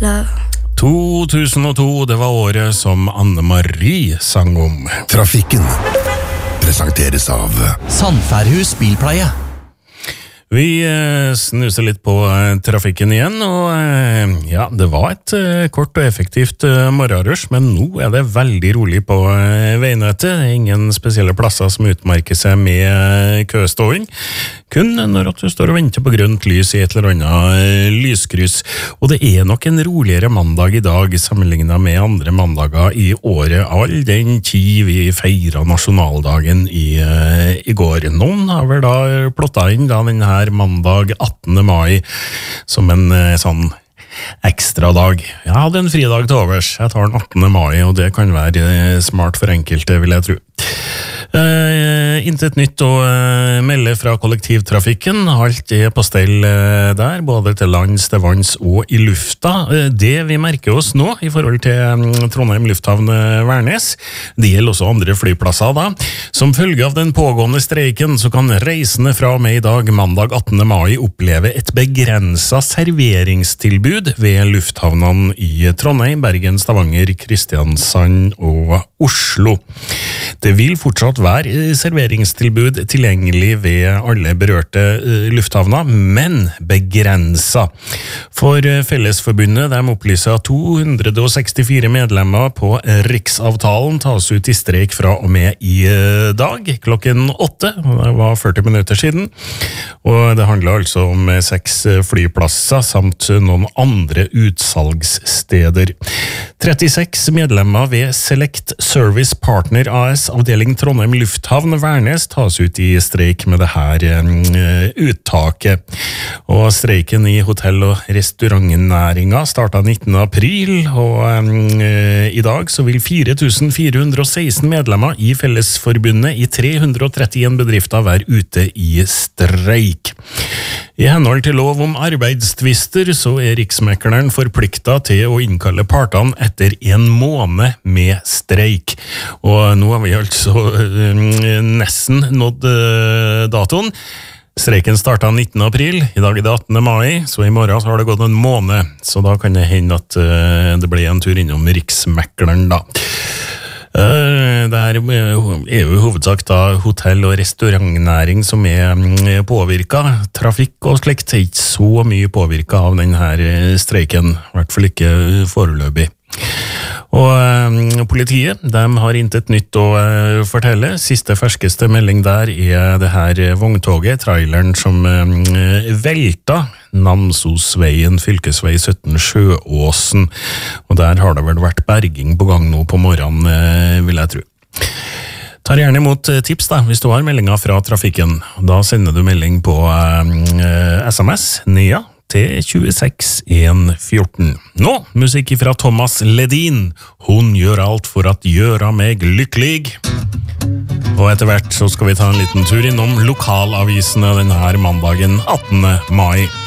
love. 2002, det var året som Anne-Marie sang om. Trafikken presenteres av Sandfærhus bilpleie. Vi snuser litt på trafikken igjen, og ja, det var et kort og effektivt morgenrush, men nå det veldig rolig på veinettet. Det ingen spesielle plasser som utmerker seg med køståing. Kun når du står og venter på grønt lys i et eller annet lyskryss. Og det nok en roligere mandag i dag, sammenlignet med andre mandager i året, all den tid vi feiret nasjonaldagen i går. Noen har vel da plottet inn denne mandag 18. mai som en sånn ekstra dag. Jeg hadde en fridag til overs. Jeg tar den 18. mai, og det kan være smart for enkelte, vil jeg tro. Intet nytt å melde fra kollektivtrafikken. Alt på stell der, både til lands, til vanns og i lufta. Det vi merker oss nå i forhold til Trondheim Lufthavn Værnes, det gjelder også andre flyplasser da. Som følge av den pågående streiken så kan reisende fra og med i dag, mandag 18. mai, oppleve et begrenset serveringstilbud ved lufthavnene i Trondheim, Bergen, Stavanger, Kristiansand og Oslo. Det vil fortsatt være serveringstilbud tilgjengelig ved alle berørte lufthavner, men begrenset. For Fellesforbundet de opplyser at 264 medlemmer på Riksavtalen tas ut i streik fra og med i dag, klokken 8. Det var 40 minutter siden. Og det handler altså om 6 flyplasser samt noen andre utsalgssteder. 36 medlemmer ved Select Service Partner AS, avdeling Trondheim Lufthavn Værnes, tas ut i streik med det her uttaket. Og streiken i hotell- og restaurantnæringen startet 19. april, og i dag så vil 4416 medlemmer i Fellesforbundet i 331 bedrifter være ute i streik. I henhold til lov om arbeidstvister så Riksmekleren forpliktet til å innkalle partene etter en måned med streik. Og nå har vi altså nesten nådd datoen. Streiken startet 19. april, i dag det 18. mai, så i morgen så har det gått en måned, så da kan det hende at det blir en tur innom Riksmekleren da. Det jo i hovedsak da hotell- og restaurantnæring som påvirket. Trafikk og slikt ikke så mye påvirket av denne streiken, i hvert fall ikke foreløpig. Og politiet, de har intet nytt å fortelle. Siste ferskeste melding der det her vogntoget, traileren som velta Namsosveien, fylkesvei 17 Sjøåsen. Og der har det vel vært berging på gang nå på morgenen, vil jeg tro. Tar gjerne imot tips da, hvis du har meldinger fra trafikken. Da sender du melding på SMS, NIA, til 26114. Nå, musikk fra Thomas Ledin. Hun gjør alt for at gjøre meg lykkelig. Og etter hvert så skal vi ta en liten tur innom lokalavisene denne mandagen 18. mai.